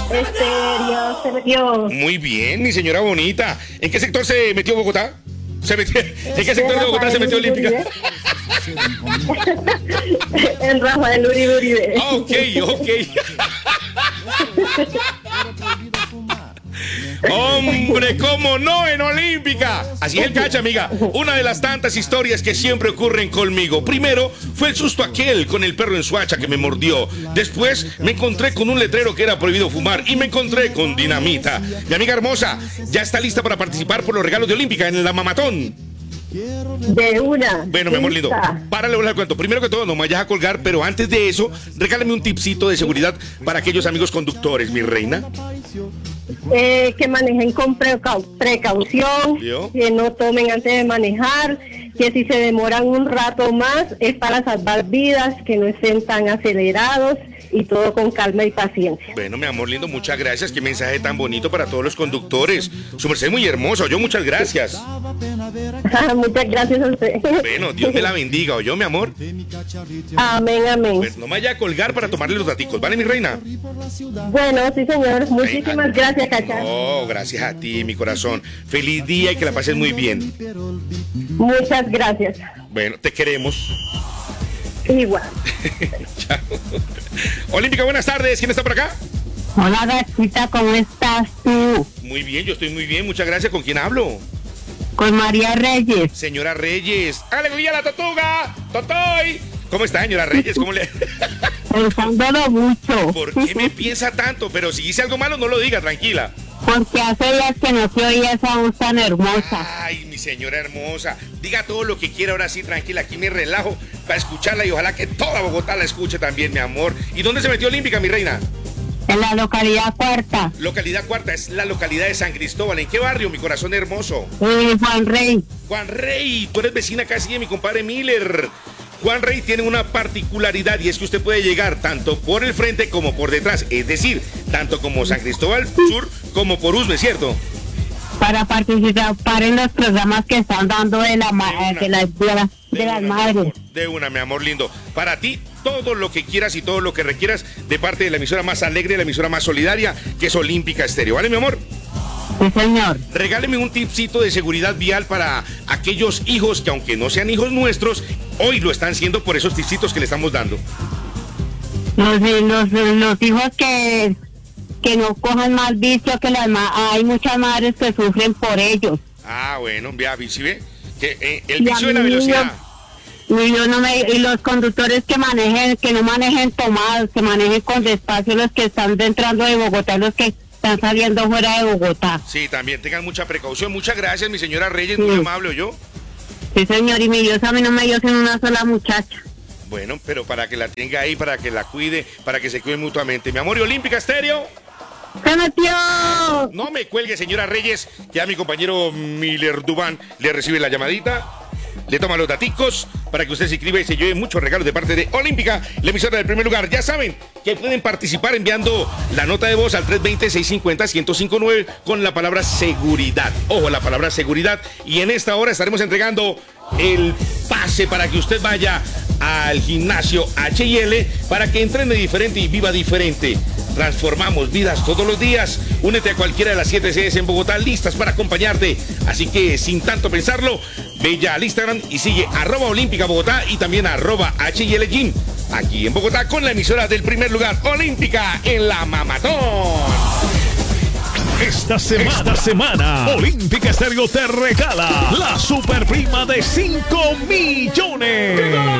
Estéreo, se metió. Muy bien, mi señora bonita. ¿En qué sector se metió Bogotá? ¿En qué sector de Bogotá se metió Olímpica? En Rafael Uribe. Ok. Hombre, cómo no, en Olímpica. Así es el cacha, amiga. Una de las tantas historias que siempre ocurren conmigo. Primero fue el susto aquel con el perro en Suacha que me mordió. Después me encontré con un letrero que era prohibido fumar y me encontré con dinamita. Mi amiga hermosa ya está lista para participar por los regalos de Olímpica en la Mamatón. De una. Bueno, mi amor lindo, párale el cuento. Primero que todo, no me vayas a colgar, pero antes de eso, regálame un tipcito de seguridad para aquellos amigos conductores, mi reina. Que manejen con precaución, ¿Yo? que no tomen antes de manejar, que si se demoran un rato más es para salvar vidas, que no estén tan acelerados y todo con calma y paciencia. Bueno, mi amor lindo, muchas gracias. Qué mensaje tan bonito para todos los conductores. Su merced es muy hermosa, yo muchas gracias. Muchas gracias a usted. Bueno, Dios me la bendiga, ¿oyó, mi amor? Amén, amén. Pues no me vaya a colgar para tomarle los daticos, ¿vale, mi reina? Bueno, sí, señor. Muchísimas gracias, Cacha. Oh, gracias a ti, mi corazón. Feliz día y que la pases muy bien. Muchas gracias. Bueno, te queremos. Igual. Chao. Olímpica, buenas tardes. ¿Quién está por acá? Hola, Gachita, ¿cómo estás tú? Muy bien, yo estoy muy bien. Muchas gracias. ¿Con quién hablo? Con María Reyes. Señora Reyes. ¡Aleluya, la tortuga! ¡Totoy! ¿Cómo está, señora Reyes? ¿Cómo le...? Pensándolo mucho. ¿Por qué me piensa tanto? Pero si hice algo malo, no lo diga, tranquila. Porque hace días que no se oía esa voz tan hermosa. Ay, mi señora hermosa. Diga todo lo que quiera ahora sí, tranquila. Aquí me relajo para escucharla y ojalá que toda Bogotá la escuche también, mi amor. ¿Y dónde se metió Olímpica, mi reina? En la localidad Cuarta. Localidad Cuarta, es la localidad de San Cristóbal. ¿En qué barrio, mi corazón hermoso? Juan Rey. Juan Rey, tú eres vecina casi de mi compadre Miller. Juan Rey tiene una particularidad y es que usted puede llegar tanto por el frente como por detrás, es decir, tanto como San Cristóbal Sur como por Usme, ¿cierto? Para participar en los programas que están dando de las madres. De una, mi amor lindo. Para ti, todo lo que quieras y todo lo que requieras de parte de la emisora más alegre, la emisora más solidaria, que es Olímpica Estéreo. ¿Vale, mi amor? Sí, señor. Regáleme un tipcito de seguridad vial para aquellos hijos que, aunque no sean hijos nuestros, hoy lo están siendo por esos tipsitos que le estamos dando. Los hijos que no cojan mal vicio, que hay muchas madres que sufren por ellos. Ah, bueno, vea, ¿sí ve? Que el vicio de la velocidad. Y los conductores que no manejen tomados, que manejen con despacio, los que están entrando de Bogotá, los que están saliendo fuera de Bogotá. Sí, también tengan mucha precaución. Muchas gracias, mi señora Reyes, muy amable, ¿yo? Sí, señor, y mi Dios a mí no me dio sin una sola muchacha. Bueno, pero para que la tenga ahí, para que la cuide, para que se cuiden mutuamente. Mi amor, y Olímpica Estéreo. ¡Se metió! No me cuelgue, señora Reyes, ya mi compañero Miller Dubán le recibe la llamadita, le toma los daticos para que usted se inscriba y se lleve muchos regalos de parte de Olímpica, la emisora del primer lugar. Ya saben que pueden participar enviando la nota de voz al 320-650-1059 con la palabra seguridad. Ojo, la palabra seguridad. Y en esta hora estaremos entregando el pase para que usted vaya al gimnasio H&L para que entrene diferente y viva diferente. Transformamos vidas todos los días. Únete a cualquiera de las 7 sedes en Bogotá listas para acompañarte. Así que sin tanto pensarlo, ve ya al Instagram y sigue @Olímpica Bogotá y también @H&L Gym. Aquí en Bogotá con la emisora del primer lugar, Olímpica en la Mamatón. Esta semana, Olímpica Estéreo te regala la superprima de 5 millones.